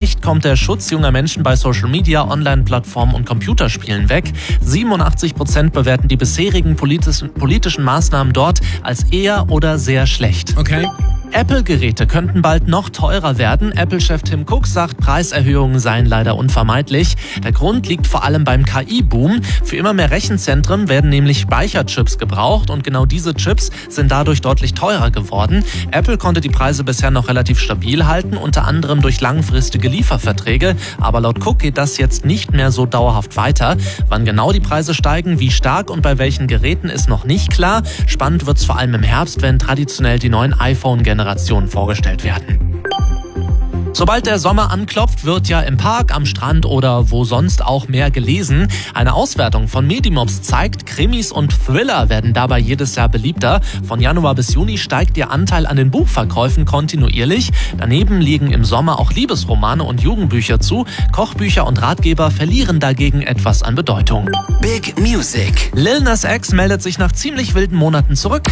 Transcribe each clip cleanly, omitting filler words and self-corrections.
nicht kommt der Schutz junger Menschen bei Social Media, Online-Plattformen und Computerspielen weg. 87% bewerten die bisherigen politischen Maßnahmen dort als eher oder sehr schlecht. Okay. Apple-Geräte könnten bald noch teurer werden. Apple-Chef Tim Cook sagt, Preiserhöhungen seien leider unvermeidlich. Der Grund liegt vor allem beim KI-Boom. Für immer mehr Rechenzentren werden nämlich Speicherchips gebraucht und genau diese Chips sind dadurch deutlich teurer geworden. Apple konnte die Preise bisher noch relativ stabil halten, unter anderem durch langfristige Lieferverträge. Aber laut Cook geht das jetzt nicht mehr so dauerhaft weiter. Wann genau die Preise steigen, wie stark und bei welchen Geräten ist noch nicht klar. Spannend wird's vor allem im Herbst, wenn traditionell die neuen iPhone-Generationen vorgestellt werden. Sobald der Sommer anklopft, wird ja im Park, am Strand oder wo sonst auch mehr gelesen. Eine Auswertung von Medimobs zeigt, Krimis und Thriller werden dabei jedes Jahr beliebter. Von Januar bis Juni steigt ihr Anteil an den Buchverkäufen kontinuierlich. Daneben liegen im Sommer auch Liebesromane und Jugendbücher zu. Kochbücher und Ratgeber verlieren dagegen etwas an Bedeutung. Big Music. Lil Nas X meldet sich nach ziemlich wilden Monaten zurück.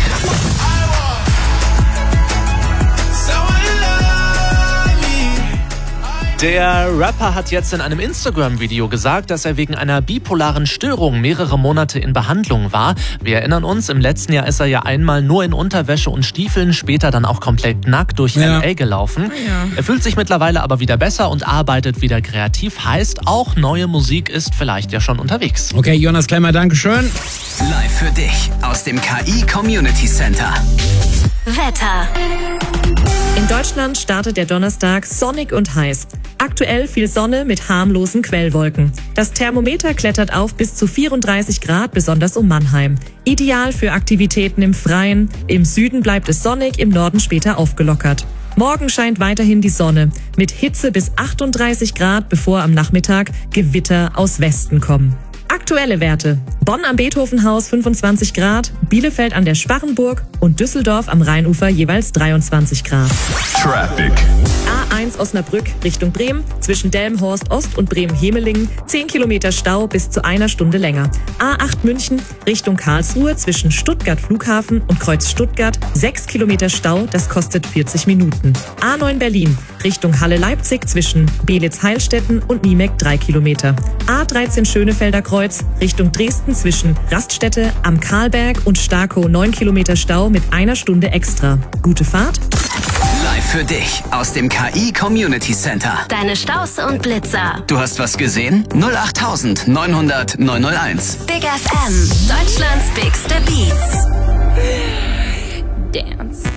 Der Rapper hat jetzt in einem Instagram-Video gesagt, dass er wegen einer bipolaren Störung mehrere Monate in Behandlung war. Wir erinnern uns, im letzten Jahr ist er ja einmal nur in Unterwäsche und Stiefeln, später dann auch komplett nackt durch LA gelaufen. Ja. Er fühlt sich mittlerweile aber wieder besser und arbeitet wieder kreativ. Heißt, auch neue Musik ist vielleicht ja schon unterwegs. Okay, Jonas Klemmer, Dankeschön. Live für dich aus dem KI Community Center. Wetter. In Deutschland startet der Donnerstag sonnig und heiß. Aktuell viel Sonne mit harmlosen Quellwolken. Das Thermometer klettert auf bis zu 34 Grad, besonders um Mannheim. Ideal für Aktivitäten im Freien. Im Süden bleibt es sonnig, im Norden später aufgelockert. Morgen scheint weiterhin die Sonne. Mit Hitze bis 38 Grad, bevor am Nachmittag Gewitter aus Westen kommen. Aktuelle Werte. Bonn am Beethovenhaus 25 Grad, Bielefeld an der Sparrenburg und Düsseldorf am Rheinufer jeweils 23 Grad. Traffic. A1 Osnabrück Richtung Bremen, zwischen Delmenhorst Ost und Bremen-Hemeling 10 Kilometer Stau bis zu einer Stunde länger. A8 München Richtung Karlsruhe zwischen Stuttgart Flughafen und Kreuz Stuttgart 6 Kilometer Stau, das kostet 40 Minuten. A9 Berlin Richtung Halle Leipzig zwischen Belitz-Heilstätten und Niemek 3 Kilometer. A13 Schönefelder Kreuz Richtung Dresden zwischen Raststätte am Karlberg und Starkow 9 Kilometer Stau mit einer Stunde extra. Gute Fahrt. Live für dich aus dem KI Community Center. Deine Staus und Blitzer. Du hast was gesehen? 08900 901. Big FM. Deutschlands bigste Beats. Dance.